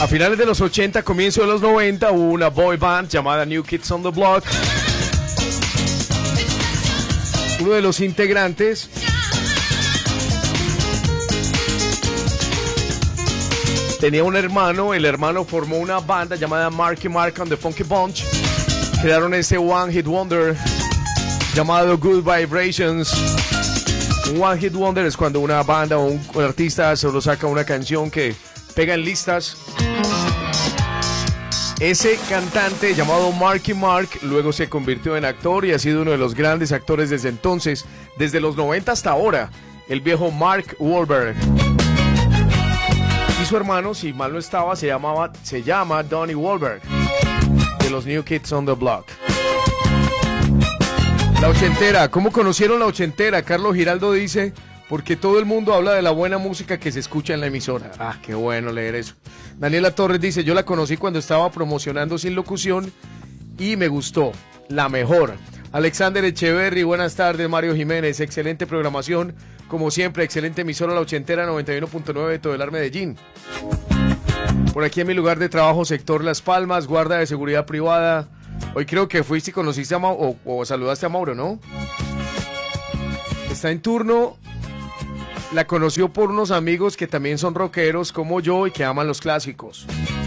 A finales de los 80, comienzo de los 90, hubo una boy band llamada New Kids on the Block. Uno de los integrantes tenía un hermano, el hermano formó una banda llamada Marky Mark and the Funky Bunch. Crearon ese One Hit Wonder llamado Good Vibrations. Un One Hit Wonder es cuando una banda o un artista solo saca una canción que pega en listas. Ese cantante llamado Marky Mark luego se convirtió en actor y ha sido uno de los grandes actores desde entonces, desde los 90 hasta ahora, el viejo Mark Wahlberg. Y su hermano, si mal no estaba, se llama Donnie Wahlberg, de los New Kids on the Block. La ochentera, ¿cómo conocieron la ochentera? Carlos Giraldo dice, porque todo el mundo habla de la buena música que se escucha en la emisora. Ah, qué bueno leer eso. Daniela Torres dice, yo la conocí cuando estaba promocionando Sin Locución y me gustó, la mejor. Alexander Echeverry, buenas tardes. Mario Jiménez, excelente programación, como siempre, excelente emisora la ochentera 91.9 de Todelar Medellín. Por aquí en mi lugar de trabajo, sector Las Palmas, guarda de seguridad privada. Hoy creo que fuiste y conociste a Mauro, o saludaste a Mauro, ¿no? Está en turno. La conoció por unos amigos que también son rockeros como yo y que aman los clásicos.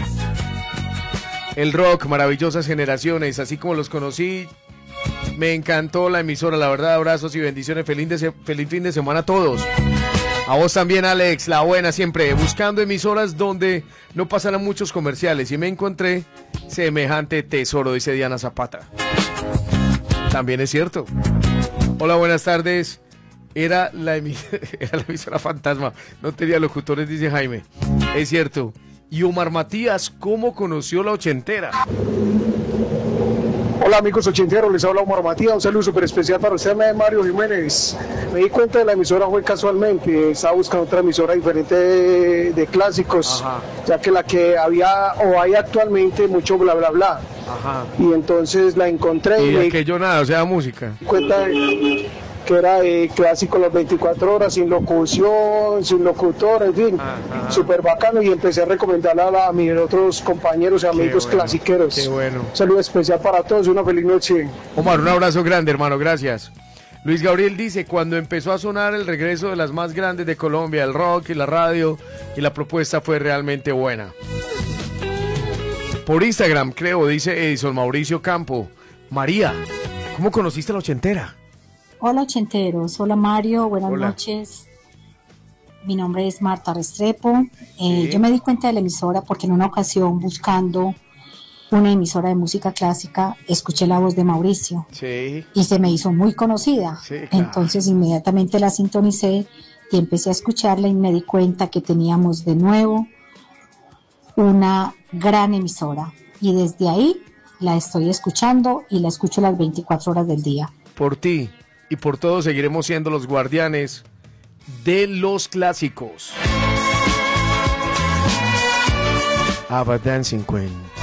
El rock, maravillosas generaciones, así como los conocí. Me encantó la emisora, la verdad, abrazos y bendiciones. Feliz fin de semana a todos. A vos también, Alex, la buena siempre, buscando emisoras donde no pasaran muchos comerciales. Y me encontré semejante tesoro, dice Diana Zapata. También es cierto. Hola, buenas tardes. Era la emisora fantasma, no tenía locutores, dice Jaime. Es cierto. Y Omar Matías, ¿cómo conoció la ochentera? Hola amigos ochenteros, les habla Omar Matías, un saludo súper especial para usted, Mario Jiménez. Me di cuenta de la emisora fue casualmente, estaba buscando otra emisora diferente de clásicos. Ajá. Ya que la que había o hay actualmente mucho bla bla bla. Ajá. Y entonces la encontré y que yo nada, o sea, música. Me di cuenta que era clásico las 24 horas, sin locución, sin locutor, en fin, súper bacano, y empecé a recomendarla a mis otros compañeros y amigos clasiqueros. Qué bueno. Un saludo especial para todos y una feliz noche. Omar, un abrazo grande, hermano, gracias. Luis Gabriel dice, cuando empezó a sonar el regreso de las más grandes de Colombia, el rock y la radio, y la propuesta fue realmente buena. Por Instagram, creo, dice Edison Mauricio Campo. María, ¿cómo conociste a la ochentera? Hola ochenteros, hola Mario, buenas noches. Mi nombre es Marta Restrepo. Sí. Yo me di cuenta de la emisora porque en una ocasión buscando una emisora de música clásica escuché la voz de Mauricio. Sí. Y se me hizo muy conocida. Sí, claro. Entonces inmediatamente la sintonicé y empecé a escucharla y me di cuenta que teníamos de nuevo una gran emisora. Y desde ahí la estoy escuchando y la escucho las 24 horas del día. Por ti y por todos seguiremos siendo los guardianes de los clásicos. Ava Dancing Queen.